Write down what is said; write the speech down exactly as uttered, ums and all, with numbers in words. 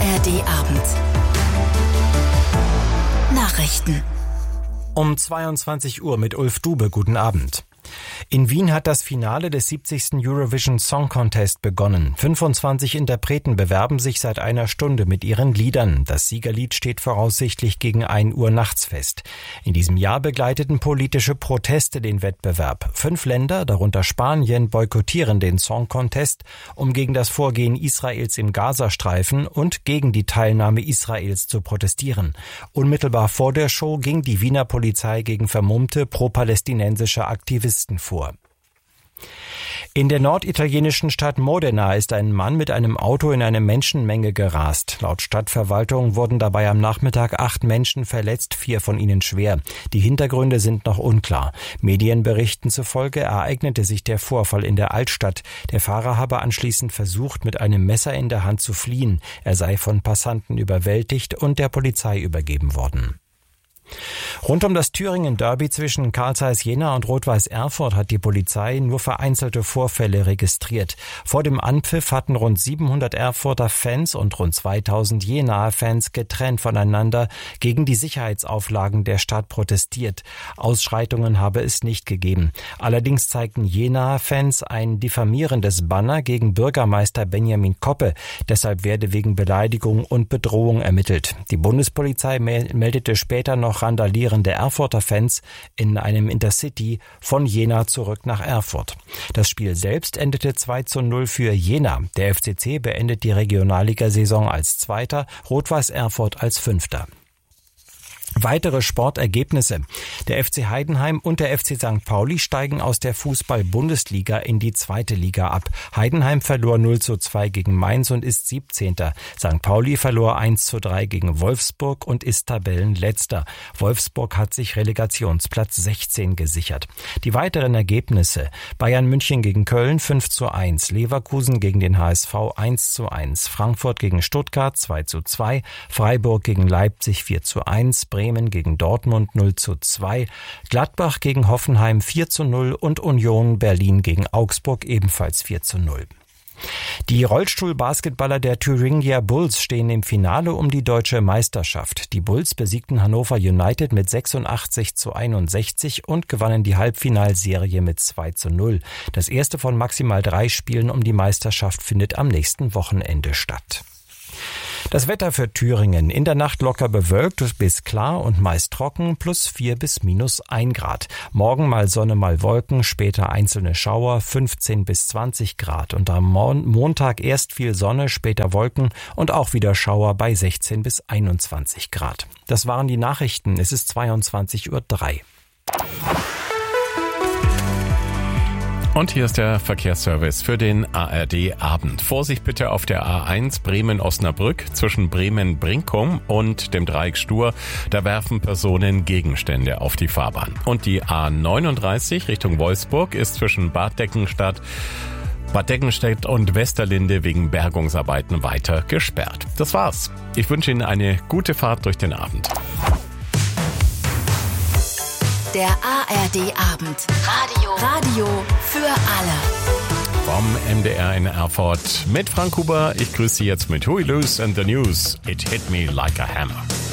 R D-Abend. Nachrichten. Um zweiundzwanzig Uhr mit Ulf Dube. Guten Abend. In Wien hat das Finale des siebzigsten Eurovision Song Contest begonnen. fünfundzwanzig Interpreten bewerben sich seit einer Stunde mit ihren Liedern. Das Siegerlied steht voraussichtlich gegen ein Uhr nachts fest. In diesem Jahr begleiteten politische Proteste den Wettbewerb. Fünf Länder, darunter Spanien, boykottieren den Song Contest, um gegen das Vorgehen Israels im Gazastreifen und gegen die Teilnahme Israels zu protestieren. Unmittelbar vor der Show ging die Wiener Polizei gegen vermummte pro-palästinensische Aktivisten vor. In der norditalienischen Stadt Modena ist ein Mann mit einem Auto in eine Menschenmenge gerast. Laut Stadtverwaltung wurden dabei am Nachmittag acht Menschen verletzt, vier von ihnen schwer. Die Hintergründe sind noch unklar. Medienberichten zufolge ereignete sich der Vorfall in der Altstadt. Der Fahrer habe anschließend versucht, mit einem Messer in der Hand zu fliehen. Er sei von Passanten überwältigt und der Polizei übergeben worden. Rund um das Thüringen-Derby zwischen Carl Zeiss Jena und Rot-Weiß Erfurt hat die Polizei nur vereinzelte Vorfälle registriert. Vor dem Anpfiff hatten rund siebenhundert Erfurter Fans und rund zweitausend Jenaer Fans getrennt voneinander gegen die Sicherheitsauflagen der Stadt protestiert. Ausschreitungen habe es nicht gegeben. Allerdings zeigten Jenaer Fans ein diffamierendes Banner gegen Bürgermeister Benjamin Koppe. Deshalb werde wegen Beleidigung und Bedrohung ermittelt. Die Bundespolizei meldete später noch randalierende Erfurter Fans in einem Intercity von Jena zurück nach Erfurt. Das Spiel selbst endete zwei zu null für Jena. Der F C C beendet die Regionalligasaison als Zweiter, Rot-Weiß Erfurt als Fünfter. Weitere Sportergebnisse. Der F C Heidenheim und der F C Sankt Pauli steigen aus der Fußball-Bundesliga in die zweite Liga ab. Heidenheim verlor null zu zwei gegen Mainz und ist siebzehnter. Sankt Pauli verlor eins zu drei gegen Wolfsburg und ist Tabellenletzter. Wolfsburg hat sich Relegationsplatz sechzehn gesichert. Die weiteren Ergebnisse: Bayern München gegen Köln fünf zu eins, Leverkusen gegen den H S V eins zu eins, Frankfurt gegen Stuttgart zwei zu zwei, Freiburg gegen Leipzig vier zu eins, Bremen gegen Dortmund null zu zwei, Gladbach gegen Hoffenheim vier zu null und Union Berlin gegen Augsburg ebenfalls vier zu null. Die Rollstuhlbasketballer der Thuringia Bulls stehen im Finale um die deutsche Meisterschaft. Die Bulls besiegten Hannover United mit sechsundachtzig zu einundsechzig und gewannen die Halbfinalserie mit zwei zu null. Das erste von maximal drei Spielen um die Meisterschaft findet am nächsten Wochenende statt. Das Wetter für Thüringen: in der Nacht locker bewölkt bis klar und meist trocken, plus vier bis minus ein Grad. Morgen mal Sonne, mal Wolken, später einzelne Schauer, fünfzehn bis zwanzig Grad. Und am Montag erst viel Sonne, später Wolken und auch wieder Schauer bei sechzehn bis einundzwanzig Grad. Das waren die Nachrichten. Es ist zweiundzwanzig Uhr drei. Und hier ist der Verkehrsservice für den A R D-Abend. Vorsicht bitte auf der A eins Bremen-Osnabrück zwischen Bremen-Brinkum und dem Dreieck Stur. Da werfen Personen Gegenstände auf die Fahrbahn. Und die A neununddreißig Richtung Wolfsburg ist zwischen Bad Deckenstadt Bad Deckenstedt und Westerlinde wegen Bergungsarbeiten weiter gesperrt. Das war's. Ich wünsche Ihnen eine gute Fahrt durch den Abend. Der A R D-Abend. Radio. Radio für alle. Vom M D R in Erfurt mit Frank Huber. Ich grüße Sie jetzt mit Huey Lewis and the News. It hit me like a hammer.